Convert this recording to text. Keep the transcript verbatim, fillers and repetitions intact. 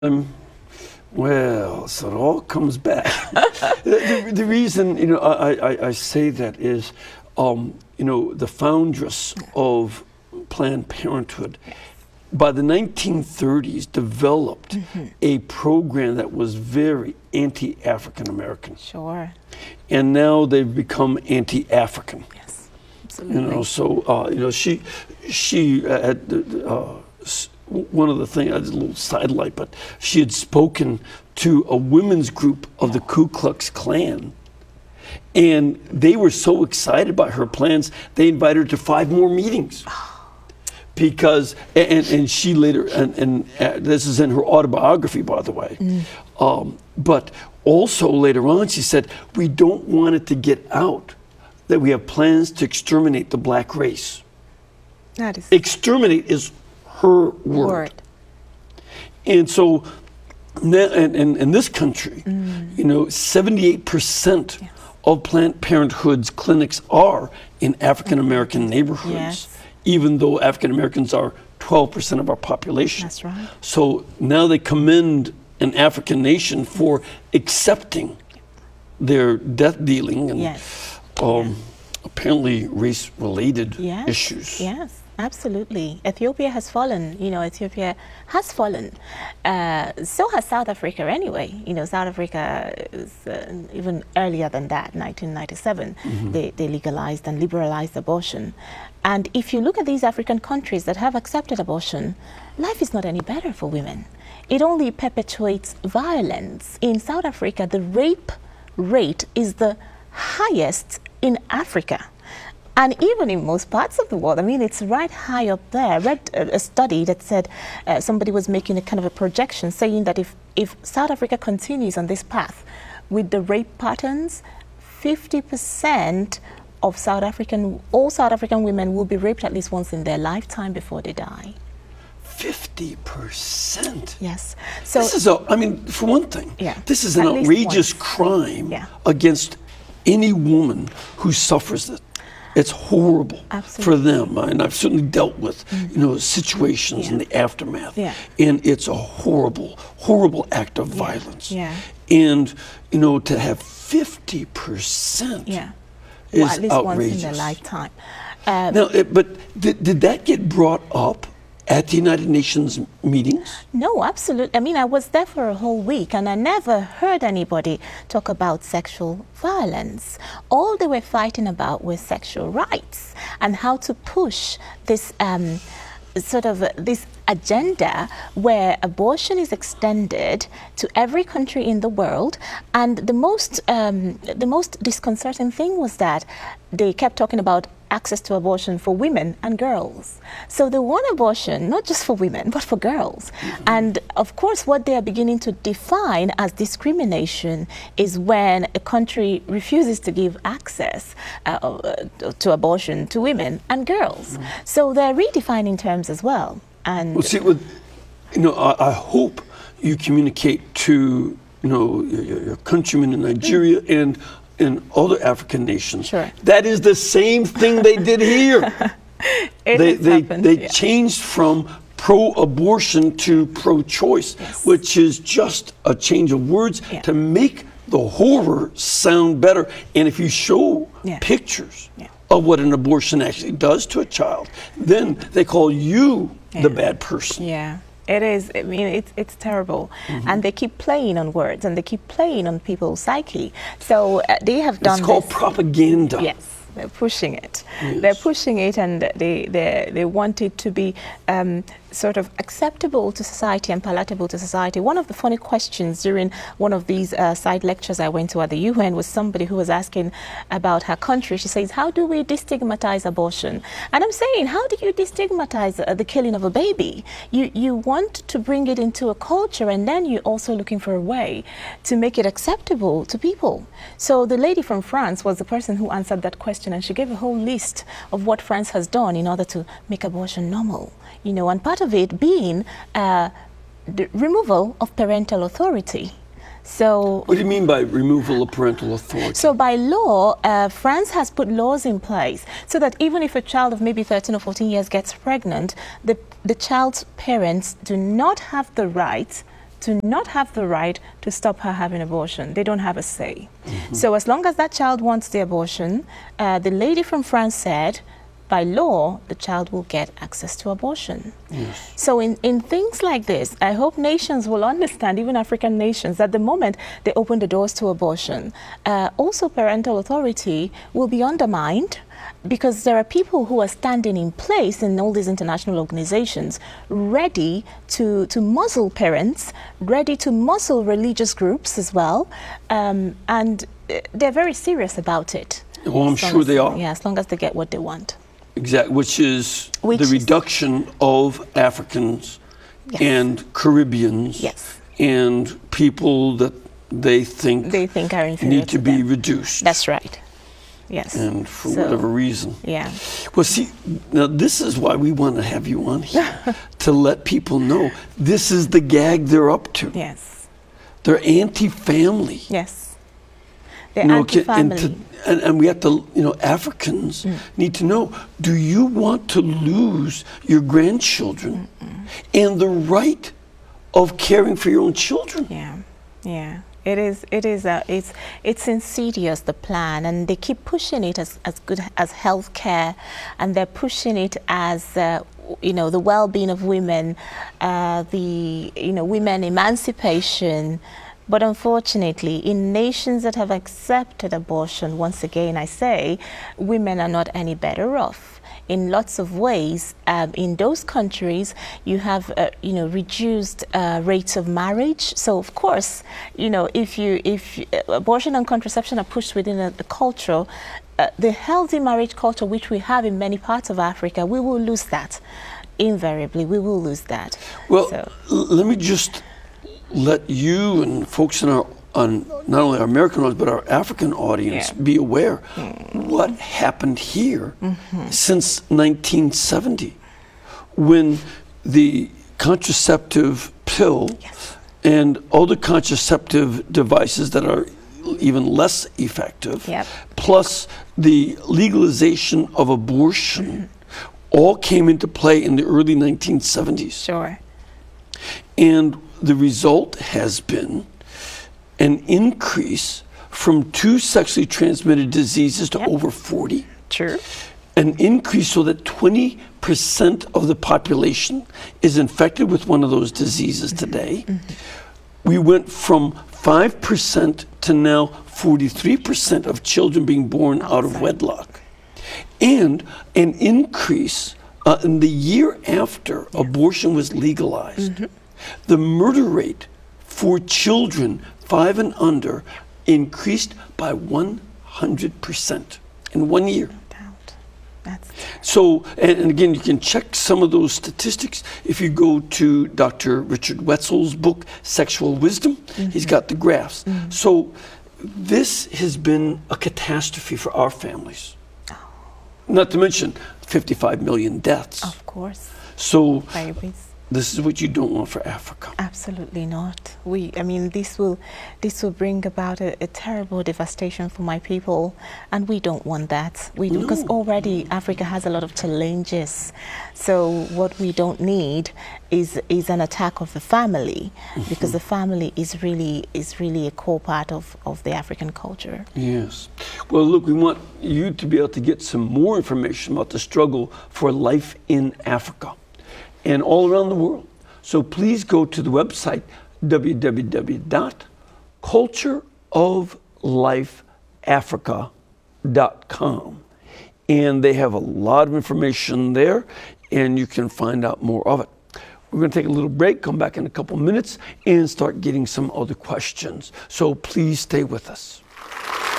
Um, well, so it all comes back. the, the, the reason, you know, I, I, I say that is, um, you know, the foundress of Planned Parenthood, by the nineteen thirties, developed mm-hmm. a program that was very anti-African American. Sure. And now they've become anti-African. Yes, absolutely. You know, so uh, you know, she, she had. Uh, One of the things, a little sidelight, but she had spoken to a women's group of the Ku Klux Klan, and they were so excited by her plans, they invited her to five more meetings. Because, and, and she later, and, and uh, this is in her autobiography, by the way, mm. um, but also later on, she said, we don't want it to get out that we have plans to exterminate the black race. That is Exterminate is her word. word. And so, now, and, and in this country, mm. you know, seventy-eight percent yes. of Planned Parenthood's clinics are in African American neighborhoods, yes. even though African Americans are twelve percent of our population. That's right. So now they commend an African nation for accepting their death dealing and yes. um, yes. apparently race-related yes. issues. Yes. Absolutely. Ethiopia has fallen, you know, Ethiopia has fallen. Uh, so has South Africa anyway. You know, South Africa is uh, even earlier than that, nineteen ninety-seven. Mm-hmm. They, they legalized and liberalized abortion. And if you look at these African countries that have accepted abortion, life is not any better for women. It only perpetuates violence. In South Africa, the rape rate is the highest in Africa. And even in most parts of the world, I mean, it's right high up there. I read a, a study that said uh, somebody was making a kind of a projection saying that if, if South Africa continues on this path with the rape patterns, fifty percent of South African, all South African women will be raped at least once in their lifetime before they die. fifty percent? Yes. So this is a, I mean, for one thing, yeah, this is an outrageous crime yeah. against any woman who suffers it. It's horrible Absolutely. for them, and I've certainly dealt with, mm. you know, situations yeah. in the aftermath, yeah. and it's a horrible, horrible act of yeah. violence. Yeah. And you know, to have fifty percent yeah. is well, at least outrageous. once in their lifetime. Um, now, it, but did, did that get brought up at the United Nations meetings? No, absolutely. I mean, I was there for a whole week and I never heard anybody talk about sexual violence. All they were fighting about was sexual rights and how to push this um, sort of uh, this agenda where abortion is extended to every country in the world. And the most, um, the most disconcerting thing was that they kept talking about access to abortion for women and girls. So they want abortion not just for women, but for girls. Mm-hmm. And of course, what they are beginning to define as discrimination is when a country refuses to give access uh, to abortion to women and girls. Mm-hmm. So they're redefining terms as well. And well, see, with, you know, I, I hope you communicate to, you know, your, your countrymen in Nigeria mm-hmm. and in other African nations. Sure. That is the same thing they did here. it they they, happened, they yeah. changed from pro-abortion to pro-choice, yes. which is just a change of words yeah. to make the horror sound better. And if you show yeah. pictures yeah. of what an abortion actually does to a child, then they call you yeah. the bad person. Yeah. It is, I mean, it's, it's terrible. Mm-hmm. And they keep playing on words and they keep playing on people's psyche. So uh, they have done It's called this. propaganda. Yes, they're pushing it. Yes. They're pushing it and they, they, they want it to be um, sort of acceptable to society and palatable to society. One of the funny questions during one of these uh, side lectures I went to at the U N was somebody who was asking about her country. She says, how do we destigmatize abortion? And I'm saying, how do you destigmatize uh, the killing of a baby? You, you want to bring it into a culture and then you're also looking for a way to make it acceptable to people. So the lady from France was the person who answered that question, and she gave a whole list of what France has done in order to make abortion normal. You know, and part of it being uh, the removal of parental authority. So, what do you mean by removal of parental authority? So by law, uh, France has put laws in place so that even if a child of maybe thirteen or fourteen years gets pregnant, the, the child's parents do not have the right do not have the right to stop her having abortion. They don't have a say. Mm-hmm. So as long as that child wants the abortion, uh, the lady from France said, by law, the child will get access to abortion. Yes. So in, in things like this, I hope nations will understand, even African nations, that the moment they open the doors to abortion, uh, also parental authority will be undermined, because there are people who are standing in place in all these international organizations ready to, to muzzle parents, ready to muzzle religious groups as well, um, and they're very serious about it. Well, I'm sure as, they are. Yeah, as long as they get what they want. Exactly, which is Which the is- reduction of Africans Yes. and Caribbeans Yes. and people that they think They think are inferior need to, to be them. reduced. That's right. Yes. And for So, whatever reason. Yeah. Well, see, now this is why we want to have you on here, to let people know this is the gag they're up to. Yes. They're anti-family. Yes. They're You know, can- anti-family. and, to, and, and we have to, you know, Africans need to know, do you want to lose your grandchildren Mm-mm. and the right of caring for your own children? Yeah, yeah. It is. It is. Uh, it's. It's insidious, the plan, and they keep pushing it as as good as healthcare, and they're pushing it as uh, you know, the well-being of women, uh, the you know women emancipation. But unfortunately, in nations that have accepted abortion, once again I say, women are not any better off. In lots of ways, um, in those countries, you have uh, you know reduced uh, rates of marriage. So of course, you know if you if uh, abortion and contraception are pushed within a, a culture, uh, the healthy marriage culture which we have in many parts of Africa, we will lose that. Invariably, we will lose that. Well, So- l- let me just let you and folks in our, on not only our American audience, but our African audience Yeah. be aware what happened here since nineteen seventy, when the contraceptive pill Yes. and other contraceptive devices that are even less effective, Yep. plus the legalization of abortion, all came into play in the early nineteen seventies. Sure. And the result has been an increase from two sexually transmitted diseases to Yep. over forty. True. An increase so that twenty percent of the population is infected with one of those diseases today. We went from five percent to now forty-three percent of children being born out of Outside. wedlock. And an increase uh, in the year after abortion was legalized. The murder rate for children five and under increased by one hundred percent in one year. Doubt. That's So, and, and again, you can check some of those statistics if you go to Doctor Richard Wetzel's book, Sexual Wisdom. He's got the graphs. So, this has been a catastrophe for our families. Not to mention fifty-five million deaths. of course So, babies. this is what you don't want for Africa. Absolutely not. We, I mean, this will, this will bring about a, a terrible devastation for my people, and we don't want that. We do, because No. already Africa has a lot of challenges. So what we don't need is is an attack of the family, because the family is really is really a core part of of the African culture. Yes. Well, look, we want you to be able to get some more information about the struggle for life in Africa and all around the world. So please go to the website w w w dot culture of life africa dot com. And they have a lot of information there, and you can find out more of it. We're going to take a little break, come back in a couple minutes, and start getting some other questions. So please stay with us.